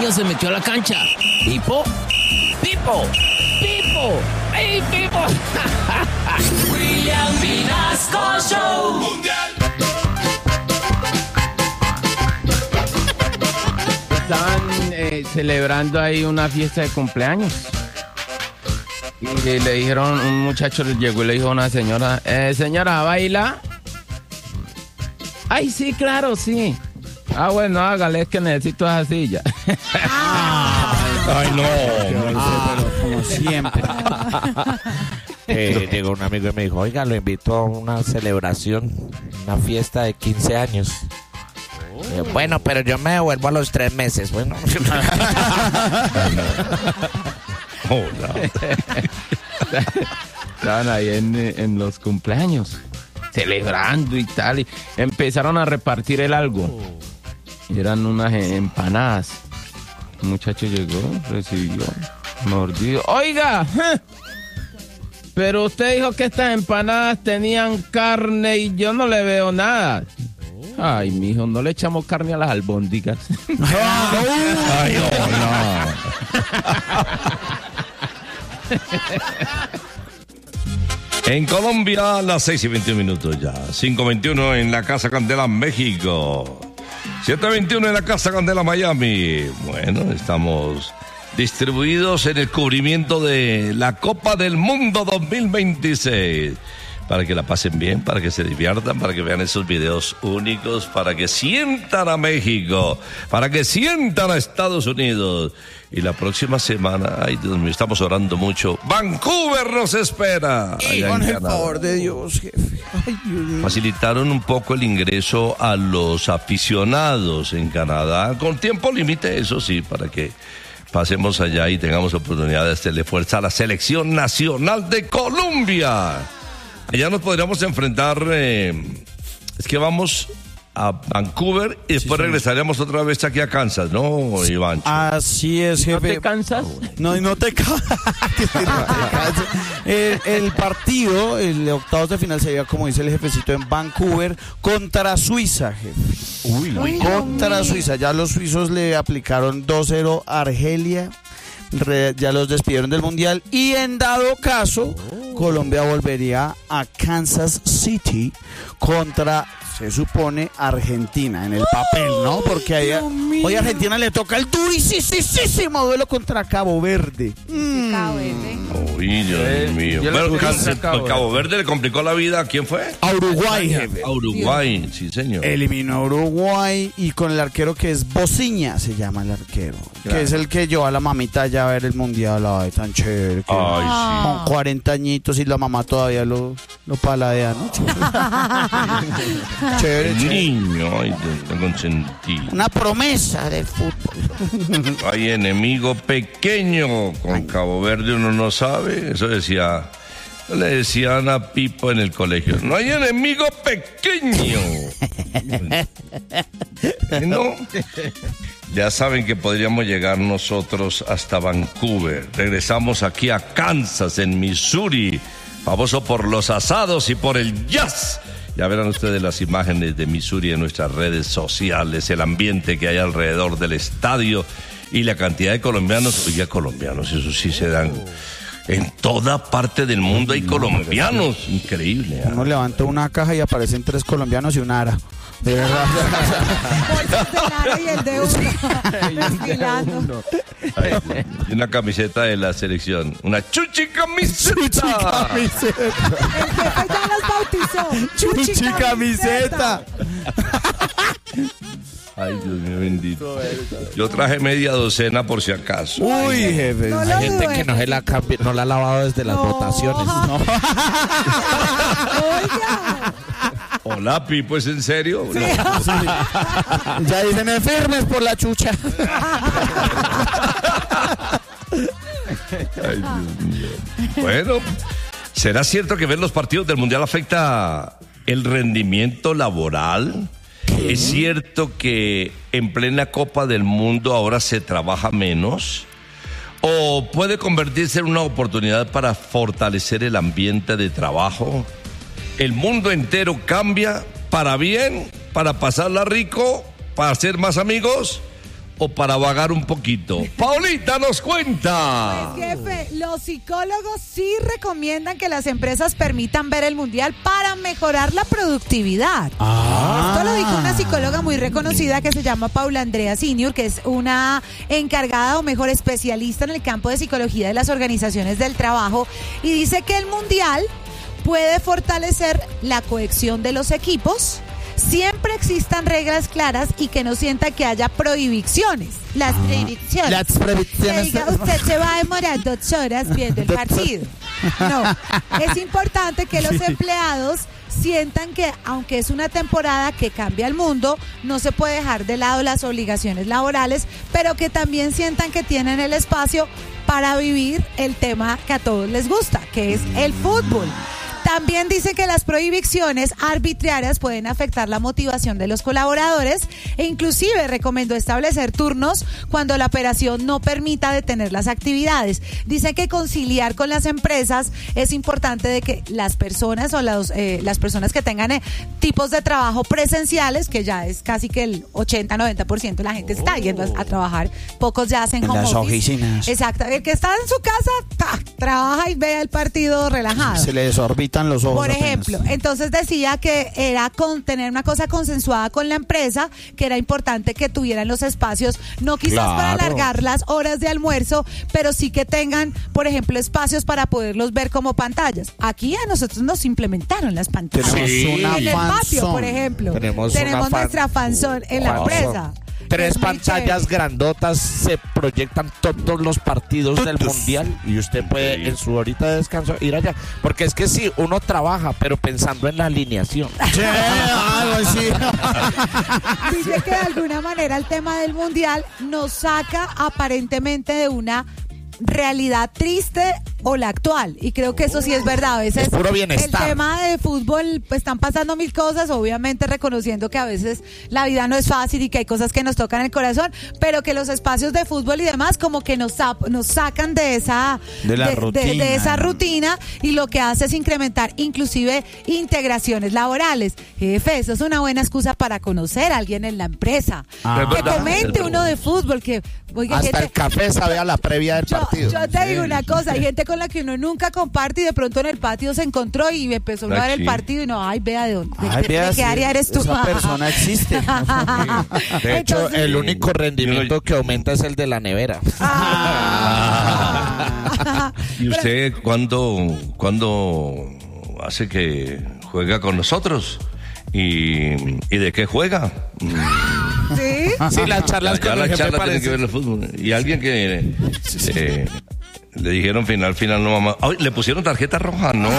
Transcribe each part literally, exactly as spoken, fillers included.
Oiga, se metió a la cancha. Pipo, Pipo, Pipo, ¡ey, Pipo! William Vinasco Show. Mundial. Estaban eh, celebrando ahí una fiesta de cumpleaños. Y le, le dijeron, un muchacho llegó y le dijo a una señora, eh, señora, ¿baila? Ay, sí, claro, sí. Ah, bueno, hágale, es que necesito esa silla. Ay, no. Ah, pero como siempre. Eh, llegó un amigo y me dijo, oiga, lo invito a una celebración, una fiesta de quince años. Eh, bueno, pero yo me devuelvo a los tres meses. Bueno. Hola. Estaban ahí en, en los cumpleaños, celebrando y tal, y empezaron a repartir el algo. Y eran unas empanadas. Un muchacho llegó, recibió, mordido. Oiga, pero usted dijo que estas empanadas tenían carne y yo no le veo nada. Ay, mijo, no le echamos carne a las albóndigas. Ay, hola. En Colombia, las seis y veintiún minutos ya. cinco veintiuno en la Casa Candela, México. siete veintiuno en la Casa Candela, Miami. Bueno, estamos distribuidos en el cubrimiento de la Copa del Mundo dos mil veintiséis. Para que la pasen bien, para que se diviertan, para que vean esos videos únicos, para que sientan a México, para que sientan a Estados Unidos. Y la próxima semana, ay Dios mío, estamos orando mucho. Vancouver nos espera. Y con el favor de Dios, jefe. Ay, Dios mío. Facilitaron un poco el ingreso a los aficionados en Canadá, con tiempo límite, eso sí, para que pasemos allá y tengamos oportunidad de hacerle fuerza a la selección nacional de Colombia. Allá nos podríamos enfrentar, eh, es que vamos a Vancouver y después sí, regresaríamos otra vez aquí a Kansas, ¿no, Iván? Así es, jefe. ¿No te cansas? No, no te cansas. el, el partido, el octavos de final sería, como dice el jefecito, en Vancouver contra Suiza, jefe. Uy, Uy contra Suiza. Ya los suizos le aplicaron dos cero a Argelia. Re, ya los despidieron del mundial y en dado caso oh. Colombia volvería a Kansas City contra, se supone, Argentina en el papel, ¿no? Porque ahí, hoy a Argentina le toca el durísimo duelo contra Cabo Verde. Mm. Cabo Verde. Uy, Dios eh, mío. Bueno, Cabo, Cabo, Cabo Verde le complicó la vida. ¿A quién fue? A Uruguay, jefe. A Uruguay, Dios. Sí, señor. Eliminó a Uruguay y con el arquero que es Bociña, se llama el arquero. Claro. Que es el que llevó a la mamita allá a ver el mundial. Ay, tan chévere. Que ay, sí. Con cuarenta añitos y la mamá todavía lo, lo paladea, ¿no? Chévere, el chévere. Niño, ay, te consentí. Una promesa del fútbol. Hay enemigo pequeño con Cabo Verde, uno no sabe. Eso decía, le decían a Pipo en el colegio. No hay enemigo pequeño. No. Ya saben que podríamos llegar nosotros hasta Vancouver. Regresamos aquí a Kansas, en Missouri, famoso por los asados y por el jazz. Ya verán ustedes las imágenes de Missouri en nuestras redes sociales, el ambiente que hay alrededor del estadio y la cantidad de colombianos. Oiga, colombianos, eso sí se dan. En toda parte del mundo hay colombianos. Increíble. ¿eh? Uno levanta una caja y aparecen tres colombianos y un ara. De verdad. Y el de uno. Desfilando. Y una camiseta de la selección. Una chuchi camiseta. Chuchi camiseta. El jefe ya los bautizó. Chuchi, chuchi camiseta. Ay, Dios mío bendito. Yo traje media docena por si acaso. Uy, jefe. No Hay gente que no, se la cambia, no la ha lavado desde las no. votaciones. No. Oiga. Hola, Pipo, ¿es en serio? Sí. No. Ya dicen enfermes por la chucha. Ay, Dios mío. Bueno, ¿será cierto que ver los partidos del Mundial afecta el rendimiento laboral? ¿Es cierto que en plena Copa del Mundo ahora se trabaja menos? ¿O puede convertirse en una oportunidad para fortalecer el ambiente de trabajo? ¿El mundo entero cambia para bien, para pasarla rico, para ser más amigos? o para vagar un poquito? Paulita nos cuenta. Pues, jefe, los psicólogos sí recomiendan que las empresas permitan ver el mundial para mejorar la productividad. Ah. Esto lo dijo una psicóloga muy reconocida que se llama Paula Andrea Senior, que es una encargada o mejor especialista en el campo de psicología de las organizaciones del trabajo, y dice que el mundial puede fortalecer la cohesión de los equipos, siempre existan reglas claras y que no sienta que haya prohibiciones. Las prohibiciones. Las prohibiciones. Que diga, usted se va a demorar dos horas viendo el partido. No, es importante que los empleados sientan que, aunque es una temporada que cambia el mundo, no se puede dejar de lado las obligaciones laborales, pero que también sientan que tienen el espacio para vivir el tema que a todos les gusta, que es el fútbol. También dice que las prohibiciones arbitrarias pueden afectar la motivación de los colaboradores e inclusive recomendó establecer turnos cuando la operación no permita detener las actividades. Dice que conciliar con las empresas es importante, de que las personas o los, eh, las personas que tengan eh, tipos de trabajo presenciales, que ya es casi que el ochenta a noventa por ciento de la gente está yendo a, a trabajar, pocos ya hacen En home las office. oficinas. Exacto, el que está en su casa ta, trabaja y ve el partido relajado. Se le desorbitan los ojos. Por apenas. ejemplo, entonces decía que era con tener una cosa consensuada con la empresa, que era importante que tuvieran los espacios, no quizás Claro. para alargar las horas de almuerzo, pero sí que tengan, por ejemplo, espacios para poderlos ver como pantallas. Aquí a nosotros nos implementaron las pantallas. Tenemos Sí. una En el patio, fanzone. por ejemplo. Tenemos una fan- nuestra fanzone en la Fanzone. empresa. Tres Es muy pantallas chévere. grandotas, se proyectan todos los partidos del Todos. mundial y usted puede en su horita de descanso ir allá. Porque es que sí, uno trabaja, pero pensando en la alineación. Sí, algo así. Dice que de alguna manera el tema del mundial nos saca aparentemente de una realidad triste o la actual, y creo que eso sí es verdad. A veces Es puro bienestar. el tema de fútbol, pues están pasando mil cosas, obviamente reconociendo que a veces la vida no es fácil y que hay cosas que nos tocan el corazón, pero que los espacios de fútbol y demás como que nos, sap- nos sacan de esa De la de, rutina, de esa ¿no? rutina, y lo que hace es incrementar inclusive integraciones laborales. Jefe, eso es una buena excusa para conocer a alguien en la empresa, Ah. Es que verdad, comente es uno verdad. de fútbol, que oiga, Hasta gente- el café sabe a la previa del yo, partido. yo te digo una cosa, hay gente con la que uno nunca comparte y de pronto en el patio se encontró y empezó a Ah, ver sí. el partido y no, ay, vea de dónde, de, Ay, de- vea, de qué sí, área eres tú. esa persona existe. De hecho, Entonces- el único rendimiento que aumenta es el de la nevera. Ah. ¿Y usted cuándo, cuándo hace que juega con nosotros? ¿Y, y de qué juega? Mm, ¿Sí? Sí, las charlas ya ya con la el jefe charla tiene que ver parecen- el fútbol. Y alguien que eh, le dijeron final, final, no mamá. Ay, le pusieron tarjeta roja, no.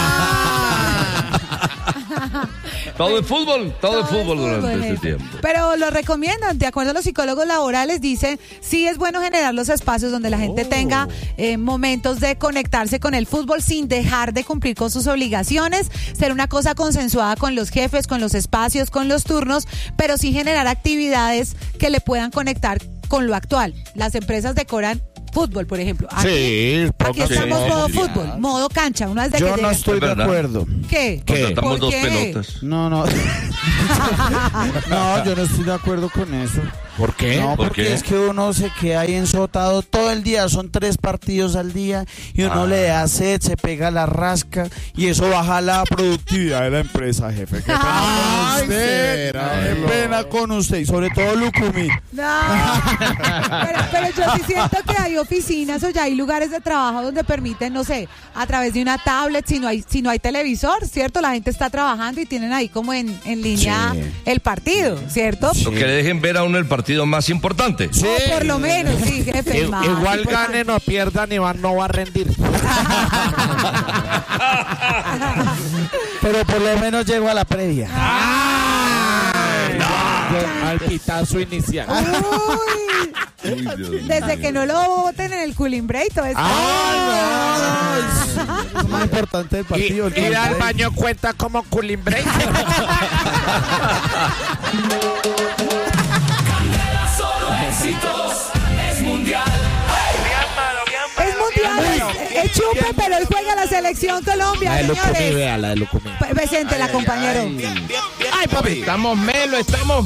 Todo el fútbol, todo, el fútbol durante este jefe. tiempo. Pero lo recomiendan, de acuerdo a los psicólogos laborales, dicen, sí es bueno generar los espacios donde la gente tenga eh, momentos de conectarse con el fútbol sin dejar de cumplir con sus obligaciones, ser una cosa consensuada con los jefes, con los espacios, con los turnos, pero sí generar actividades que le puedan conectar con lo actual. Las empresas decoran fútbol, por ejemplo. Aquí, Sí, aquí póngase estamos sí, modo sí. fútbol, modo cancha. Una vez de Yo que no llega- estoy Es de verdad. acuerdo. ¿Qué? Contratamos ¿Por dos qué? pelotas. No, no. No, yo no estoy de acuerdo con eso. ¿Por qué? No, ¿Por porque qué? es que uno se queda ahí ensotado todo el día, son tres partidos al día y uno Ah. le da sed, se pega la rasca y eso baja la productividad de la empresa, jefe. Qué pena con Ay, usted, qué pena con usted y sobre todo Lucumí. No, pero, pero yo sí siento que hay oficinas o ya hay lugares de trabajo donde permiten, no sé, a través de una tablet, si no hay, si no hay televisor, ¿cierto? La gente está trabajando y tienen ahí como en, en línea Sí. el partido, ¿cierto? Lo que le dejen ver a uno el partido más importante. O por lo menos, sí, jefe. I- más Igual importante. ganen o pierdan, Iván no va a rendir. Pero por lo menos llego a la previa. Al pitazo inicial. Uy, desde que no lo voten en el cooling break, todo esto. Ah, no, no, es lo más importante del Y, partido. el ir al gol. baño cuenta como cooling break. Solo éxitos, es mundial. Es mundial, es, es chupe, pero hoy juega la selección Colombia, La de Lucumí, señores. vea, la de Lucumí. Presente la compañero. Ay, papi. Estamos melo, estamos